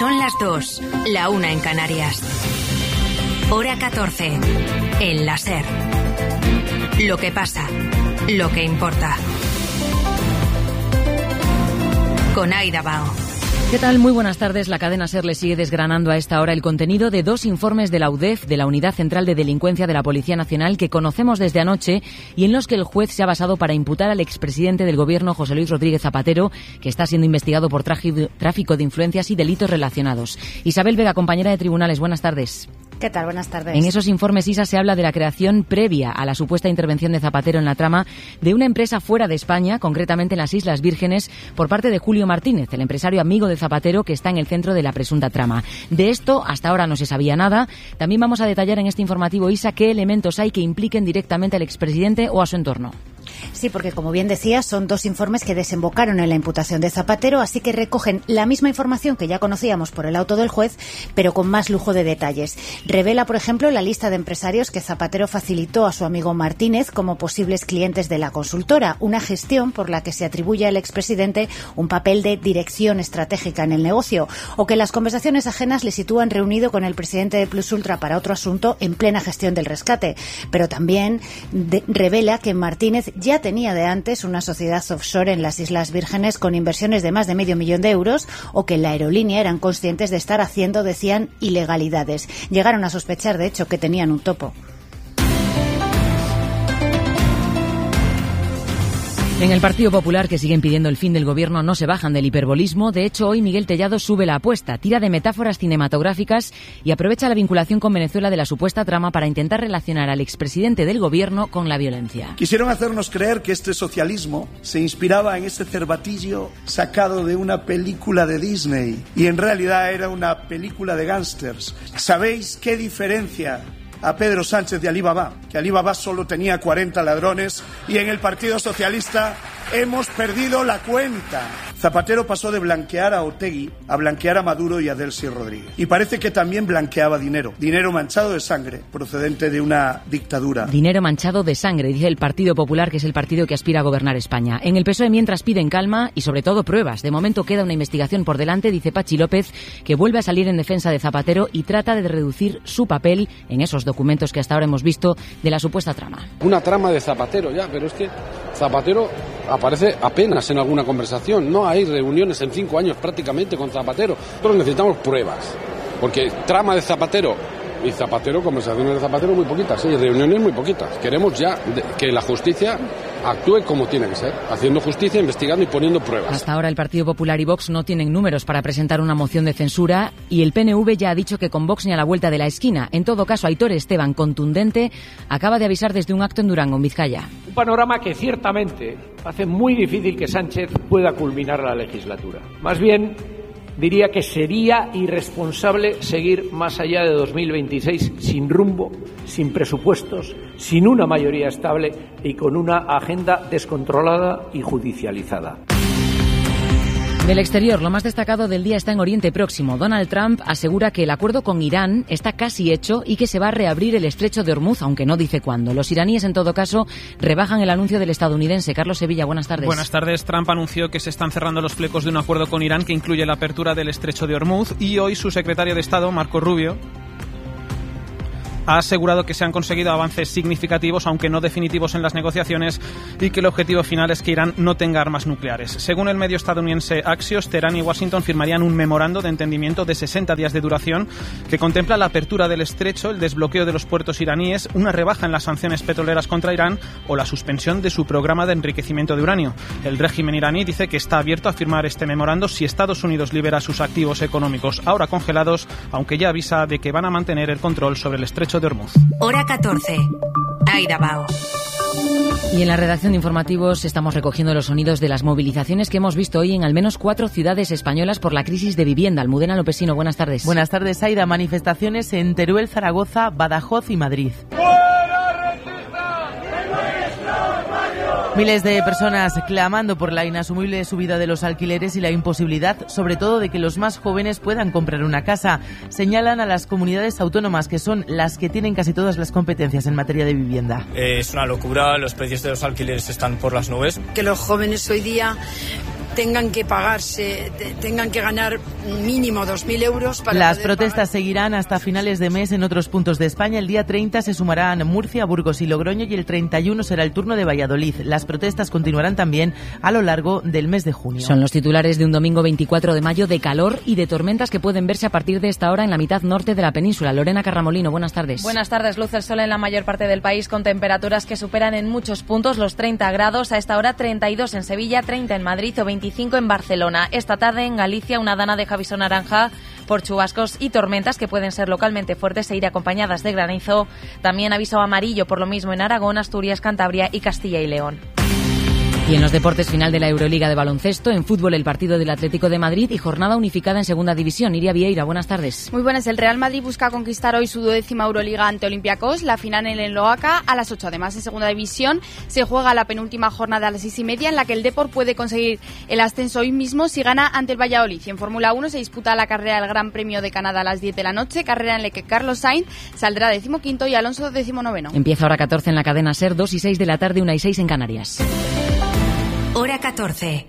Son las 2, la 1 en Canarias. Hora 14, en la SER. Lo que pasa, lo que importa. Con Aida Bao. ¿Qué tal? Muy buenas tardes. La cadena SER le sigue desgranando a esta hora el contenido de 2 informes de la UDEF, de la Unidad Central de Delincuencia de la Policía Nacional, que conocemos desde anoche y en los que el juez se ha basado para imputar al expresidente del Gobierno, José Luis Rodríguez Zapatero, que está siendo investigado por tráfico de influencias y delitos relacionados. Isabel Vega, compañera de tribunales, buenas tardes. ¿Qué tal? Buenas tardes. En esos informes, Isa, se habla de la creación previa a la supuesta intervención de Zapatero en la trama de una empresa fuera de España, concretamente en las Islas Vírgenes, por parte de Julio Martínez, el empresario amigo de Zapatero que está en el centro de la presunta trama. De esto, hasta ahora no se sabía nada. También vamos a detallar en este informativo, Isa, qué elementos hay que impliquen directamente al expresidente o a su entorno. Sí, porque como bien decía, son 2 informes que desembocaron en la imputación de Zapatero, así que recogen la misma información que ya conocíamos por el auto del juez, pero con más lujo de detalles. Revela, por ejemplo, la lista de empresarios que Zapatero facilitó a su amigo Martínez como posibles clientes de la consultora, una gestión por la que se atribuye al expresidente un papel de dirección estratégica en el negocio, o que las conversaciones ajenas le sitúan reunido con el presidente de Plus Ultra para otro asunto en plena gestión del rescate. Pero también revela que Martínez ya tenía de antes una sociedad offshore en las Islas Vírgenes con inversiones de más de $500,000 de euros, o que en la aerolínea eran conscientes de estar haciendo, decían, ilegalidades. Llegaron a sospechar, de hecho, que tenían un topo. En el Partido Popular, que siguen pidiendo el fin del gobierno, no se bajan del hiperbolismo. De hecho, hoy Miguel Tellado sube la apuesta, tira de metáforas cinematográficas y aprovecha la vinculación con Venezuela de la supuesta trama para intentar relacionar al expresidente del gobierno con la violencia. Quisieron hacernos creer que este socialismo se inspiraba en ese cervatillo sacado de una película de Disney y en realidad era una película de gángsters. ¿Sabéis qué diferencia a Pedro Sánchez de Alí Baba? Que Alí Baba solo tenía 40 ladrones y en el Partido Socialista hemos perdido la cuenta. Zapatero pasó de blanquear a Otegi a blanquear a Maduro y a Delcy Rodríguez. Y parece que también blanqueaba dinero manchado de sangre procedente de una dictadura. Dinero manchado de sangre, dice el Partido Popular, que es el partido que aspira a gobernar España. En el PSOE, mientras, piden calma y sobre todo pruebas. De momento queda una investigación por delante, dice Pachi López, que vuelve a salir en defensa de Zapatero y trata de reducir su papel en esos documentos que hasta ahora hemos visto de la supuesta trama. Una trama de Zapatero ya, pero es que Zapatero aparece apenas en alguna conversación. No hay reuniones en 5 años prácticamente con Zapatero. Nosotros necesitamos pruebas, porque trama de Zapatero y Zapatero, conversaciones de Zapatero muy poquitas, y reuniones muy poquitas. Queremos ya que la justicia actúe como tiene que ser, haciendo justicia, investigando y poniendo pruebas. Hasta ahora el Partido Popular y Vox no tienen números para presentar una moción de censura y el PNV ya ha dicho que con Vox ni a la vuelta de la esquina. En todo caso, Aitor Esteban, contundente, acaba de avisar desde un acto en Durango, en Vizcaya. Un panorama que ciertamente hace muy difícil que Sánchez pueda culminar la legislatura. Más bien, diría que sería irresponsable seguir más allá de 2026 sin rumbo, sin presupuestos, sin una mayoría estable y con una agenda descontrolada y judicializada. Del exterior, lo más destacado del día está en Oriente Próximo. Donald Trump asegura que el acuerdo con Irán está casi hecho y que se va a reabrir el estrecho de Hormuz, aunque no dice cuándo. Los iraníes, en todo caso, rebajan el anuncio del estadounidense. Carlos Sevilla, buenas tardes. Buenas tardes. Trump anunció que se están cerrando los flecos de un acuerdo con Irán que incluye la apertura del estrecho de Hormuz y hoy su secretario de Estado, Marco Rubio, ha asegurado que se han conseguido avances significativos, aunque no definitivos, en las negociaciones y que el objetivo final es que Irán no tenga armas nucleares. Según el medio estadounidense Axios, Teherán y Washington firmarían un memorando de entendimiento de 60 días de duración que contempla la apertura del estrecho, el desbloqueo de los puertos iraníes, una rebaja en las sanciones petroleras contra Irán o la suspensión de su programa de enriquecimiento de uranio. El régimen iraní dice que está abierto a firmar este memorando si Estados Unidos libera sus activos económicos ahora congelados, aunque ya avisa de que van a mantener el control sobre el estrecho de Hormuz. Hora 14. Aida Bao. Y en la redacción de informativos estamos recogiendo los sonidos de las movilizaciones que hemos visto hoy en al menos 4 ciudades españolas por la crisis de vivienda. Almudena Lopesino, buenas tardes. Buenas tardes, Aida. Manifestaciones en Teruel, Zaragoza, Badajoz y Madrid. Miles de personas clamando por la inasumible subida de los alquileres y la imposibilidad, sobre todo, de que los más jóvenes puedan comprar una casa. Señalan a las comunidades autónomas, que son las que tienen casi todas las competencias en materia de vivienda. Es una locura, los precios de los alquileres están por las nubes. Que los jóvenes hoy día tengan que pagarse, tengan que ganar mínimo 2.000 euros para Las poder protestas pagar. seguirán hasta finales de mes en otros puntos de España. El día 30 se sumarán Murcia, Burgos y Logroño y el 31 será el turno de Valladolid. Las protestas continuarán también a lo largo del mes de junio. Son los titulares de un domingo 24 de mayo de calor y de tormentas que pueden verse a partir de esta hora en la mitad norte de la península. Lorena Carramolino, buenas tardes. Buenas tardes. Luce el sol en la mayor parte del país con temperaturas que superan en muchos puntos los 30 grados. A esta hora 32 en Sevilla, 30 en Madrid o 25 en Barcelona. Esta tarde en Galicia una dana deja aviso naranja por chubascos y tormentas que pueden ser localmente fuertes e ir acompañadas de granizo. También aviso amarillo por lo mismo en Aragón, Asturias, Cantabria y Castilla y León. Y en los deportes, final de la Euroliga de baloncesto, en fútbol el partido del Atlético de Madrid y jornada unificada en segunda división. Iria Vieira, buenas tardes. Muy buenas. El Real Madrid busca conquistar hoy su 12ª Euroliga ante Olympiacos, la final en el Oaca a las 8. Además, en segunda división se juega la penúltima jornada a las 6:30 en la que el Depor puede conseguir el ascenso hoy mismo si gana ante el Valladolid. Y en Fórmula 1 se disputa la carrera del Gran Premio de Canadá a las 10 de la noche, carrera en la que Carlos Sainz saldrá 15º y Alonso 19º. Empieza hora 14 en la cadena SER, 2 y 6 de la tarde, 1 y 6 en Canarias. Hora 14.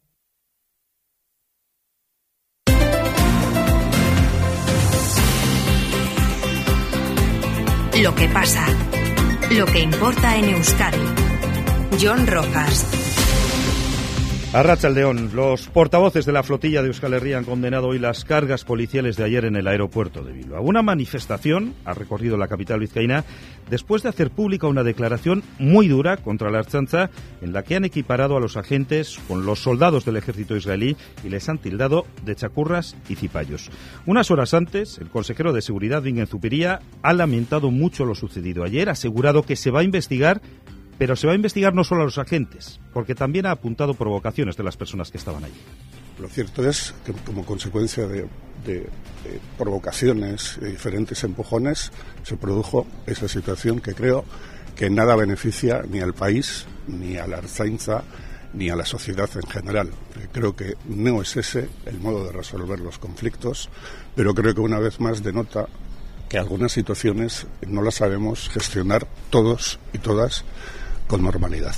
Lo que pasa, lo que importa en Euskadi. Jon Rojas. Arratsaldeon, los portavoces de la flotilla de Euskal Herria han condenado hoy las cargas policiales de ayer en el aeropuerto de Bilbao. Una manifestación ha recorrido la capital vizcaína después de hacer pública una declaración muy dura contra la Ertzaintza en la que han equiparado a los agentes con los soldados del ejército israelí y les han tildado de chacurras y cipayos. Unas horas antes, el consejero de Seguridad, Bingen Zupiria, ha lamentado mucho lo sucedido ayer, ha asegurado que se va a investigar. Pero se va a investigar no solo a los agentes, porque también ha apuntado provocaciones de las personas que estaban allí. Lo cierto es que como consecuencia de provocaciones y diferentes empujones se produjo esa situación que creo que nada beneficia ni al país, ni a la Ertzaintza, ni a la sociedad en general. Creo que no es ese el modo de resolver los conflictos, pero creo que una vez más denota que algunas situaciones no las sabemos gestionar todos y todas con normalidad.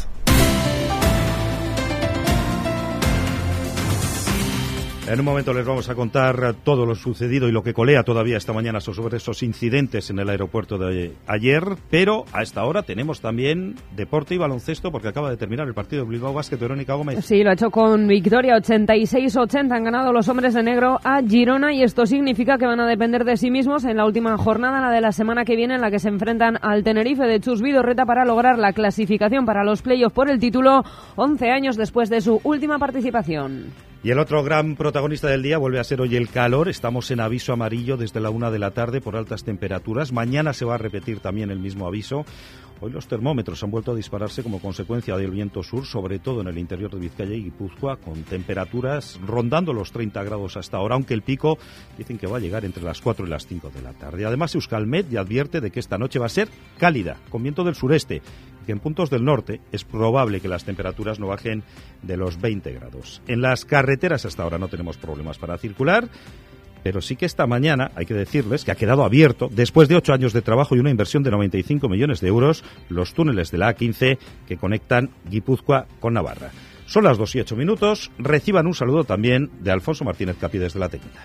En un momento les vamos a contar todo lo sucedido y lo que colea todavía esta mañana sobre esos incidentes en el aeropuerto de ayer, pero a esta hora tenemos también deporte y baloncesto porque acaba de terminar el partido de Bilbao Basket. Verónica Gómez. Sí, lo ha hecho con victoria 86-80. Han ganado los hombres de negro a Girona y esto significa que van a depender de sí mismos en la última jornada, la de la semana que viene, en la que se enfrentan al Tenerife de Chus Vidorreta para lograr la clasificación para los playoffs por el título 11 años después de su última participación. Y el otro gran protagonista del día vuelve a ser hoy el calor. Estamos en aviso amarillo desde la 1 de la tarde por altas temperaturas. Mañana se va a repetir también el mismo aviso. Hoy los termómetros han vuelto a dispararse como consecuencia del viento sur, sobre todo en el interior de Vizcaya y Guipúzcoa, con temperaturas rondando los 30 grados hasta ahora, aunque el pico dicen que va a llegar entre las 4 y las 5 de la tarde. Además, Euskalmet ya advierte de que esta noche va a ser cálida, con viento del sureste, que en puntos del norte es probable que las temperaturas no bajen de los 20 grados. En las carreteras hasta ahora no tenemos problemas para circular, pero sí que esta mañana hay que decirles que ha quedado abierto, después de 8 años de trabajo y una inversión de 95 millones de euros, los túneles de la A15 que conectan Guipúzcoa con Navarra. Son las 2:08. Reciban un saludo también de Alfonso Martínez Capi desde la técnica.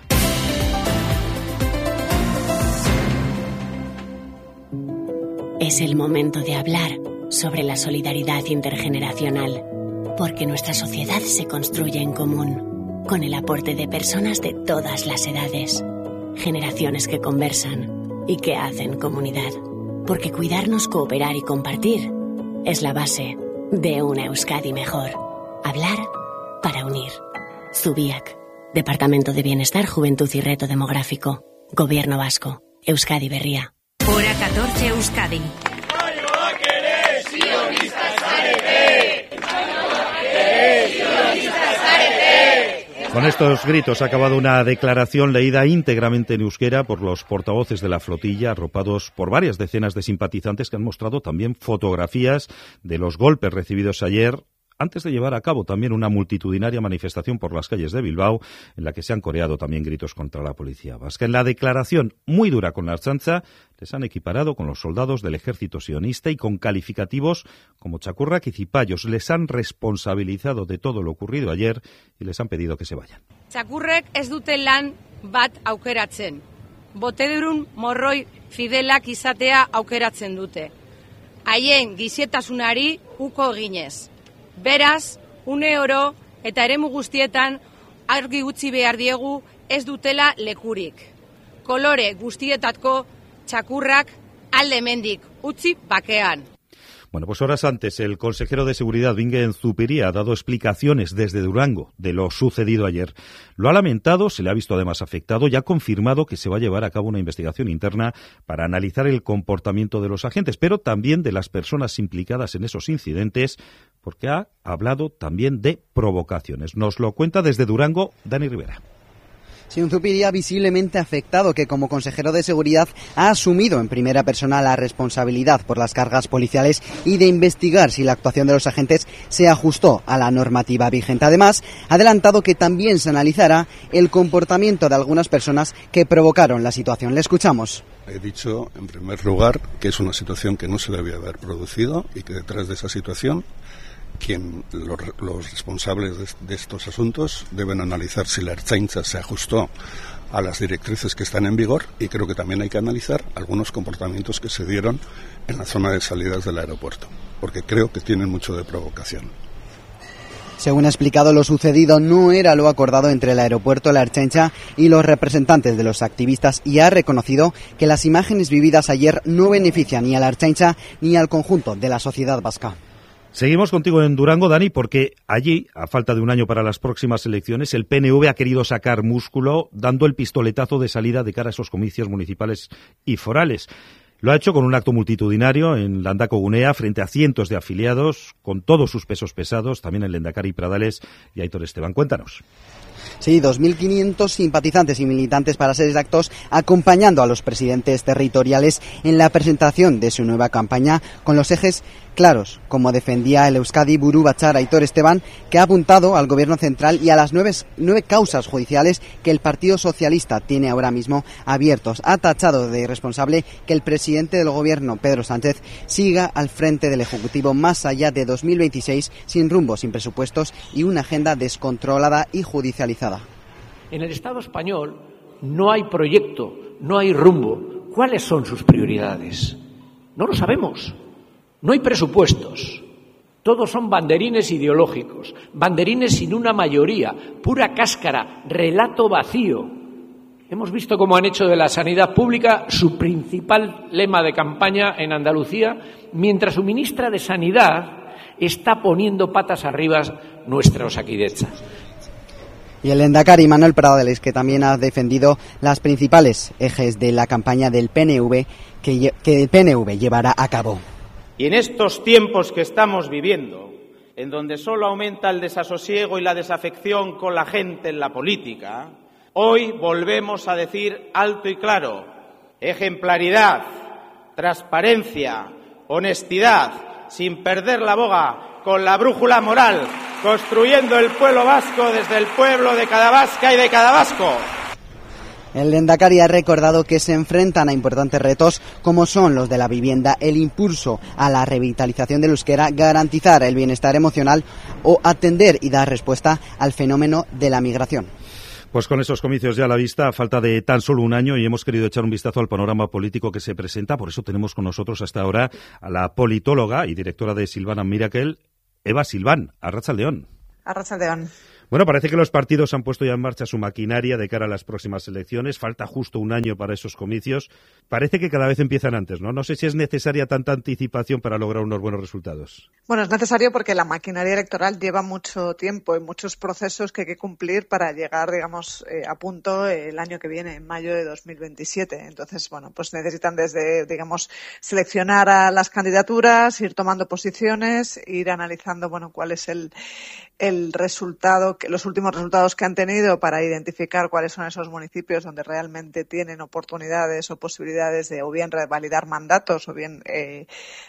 Es el momento de hablar sobre la solidaridad intergeneracional, porque nuestra sociedad se construye en común, con el aporte de personas de todas las edades, generaciones que conversan y que hacen comunidad, porque cuidarnos, cooperar y compartir es la base de una Euskadi mejor. Hablar para unir. Zubiak, Departamento de Bienestar, Juventud y Reto Demográfico, Gobierno Vasco, Euskadi Berria. Hora 14 Euskadi. Con estos gritos ha acabado una declaración leída íntegramente en euskera por los portavoces de la flotilla, arropados por varias decenas de simpatizantes que han mostrado también fotografías de los golpes recibidos ayer antes de llevar a cabo también una multitudinaria manifestación por las calles de Bilbao, en la que se han coreado también gritos contra la policía vasca. En la declaración muy dura con la Ertzaintza, les han equiparado con los soldados del ejército sionista y con calificativos como txakurrak y zipayos. Les han responsabilizado de todo lo ocurrido ayer y les han pedido que se vayan. Txakurrek ez dute lan bat aukeratzen. Botedurun morroi fidelak izatea aukeratzen dute. Haien gizietasunari uko eginez. Beraz, une oro eta eremu guztietan argi utzi behar diegu ez dutela lekurik. Kolore guztietako txakurrak alde hemendik utzi bakean. Bueno, pues horas antes, el consejero de Seguridad, Bingen Zupiria, ha dado explicaciones desde Durango de lo sucedido ayer. Lo ha lamentado, se le ha visto además afectado y ha confirmado que se va a llevar a cabo una investigación interna para analizar el comportamiento de los agentes, pero también de las personas implicadas en esos incidentes, porque ha hablado también de provocaciones. Nos lo cuenta desde Durango Dani Rivera. Sí, un Zupiria visiblemente afectado que como consejero de Seguridad ha asumido en primera persona la responsabilidad por las cargas policiales y de investigar si la actuación de los agentes se ajustó a la normativa vigente. Además, ha adelantado que también se analizará el comportamiento de algunas personas que provocaron la situación. Le escuchamos. He dicho, en primer lugar, que es una situación que no se debía haber producido y que detrás de esa situación los responsables de estos asuntos deben analizar si la Ertzaintza se ajustó a las directrices que están en vigor, y creo que también hay que analizar algunos comportamientos que se dieron en la zona de salidas del aeropuerto, porque creo que tienen mucho de provocación. Según ha explicado, lo sucedido no era lo acordado entre el aeropuerto, la Ertzaintza y los representantes de los activistas, y ha reconocido que las imágenes vividas ayer no benefician ni a la Ertzaintza ni al conjunto de la sociedad vasca. Seguimos contigo en Durango, Dani, porque allí, a falta de un año para las próximas elecciones, el PNV ha querido sacar músculo dando el pistoletazo de salida de cara a esos comicios municipales y forales. Lo ha hecho con un acto multitudinario en Landako Gunea frente a cientos de afiliados, con todos sus pesos pesados, también en Lehendakari Pradales y Aitor Esteban. Cuéntanos. Sí, 2.500 simpatizantes y militantes, para ser exactos, acompañando a los presidentes territoriales en la presentación de su nueva campaña, con los ejes claros, como defendía el Euskadi Buru Batzar Aitor Esteban, que ha apuntado al gobierno central y a las nueve causas judiciales que el Partido Socialista tiene ahora mismo abiertos. Ha tachado de irresponsable que el presidente del gobierno, Pedro Sánchez, siga al frente del Ejecutivo más allá de 2026, sin rumbo, sin presupuestos y una agenda descontrolada y judicializada. En el Estado español no hay proyecto, no hay rumbo. ¿Cuáles son sus prioridades? No lo sabemos. No hay presupuestos. Todos son banderines ideológicos, banderines sin una mayoría, pura cáscara, relato vacío. Hemos visto cómo han hecho de la sanidad pública su principal lema de campaña en Andalucía, mientras su ministra de Sanidad está poniendo patas arriba nuestra Osakidetza. Y el lehendakari Manuel Pradales, que también ha defendido las principales ejes de la campaña del PNV que el PNV llevará a cabo. Y en estos tiempos que estamos viviendo, en donde solo aumenta el desasosiego y la desafección con la gente en la política, hoy volvemos a decir alto y claro: ejemplaridad, transparencia, honestidad, sin perder la boga, con la brújula moral, construyendo el pueblo vasco desde el pueblo de cada vasca y de cada vasco. El lehendakari ha recordado que se enfrentan a importantes retos como son los de la vivienda, el impulso a la revitalización del euskera, garantizar el bienestar emocional o atender y dar respuesta al fenómeno de la migración. Pues con esos comicios ya a la vista, a falta de tan solo un año, y hemos querido echar un vistazo al panorama político que se presenta. Por eso tenemos con nosotros hasta ahora a la politóloga y directora de Silvana Miracle, Eva Silván. Arratsaldeon. Arratsaldeon. Bueno, parece que los partidos han puesto ya en marcha su maquinaria de cara a las próximas elecciones. Falta justo un año para esos comicios. Parece que cada vez empiezan antes, ¿no? No sé si es necesaria tanta anticipación para lograr unos buenos resultados. Bueno, es necesario porque la maquinaria electoral lleva mucho tiempo y muchos procesos que hay que cumplir para llegar, digamos, a punto el año que viene, en mayo de 2027. Entonces, bueno, pues necesitan desde, digamos, seleccionar a las candidaturas, ir tomando posiciones, ir analizando, bueno, cuál es el resultado, los últimos resultados que han tenido, para identificar cuáles son esos municipios donde realmente tienen oportunidades o posibilidades de o bien revalidar mandatos o bien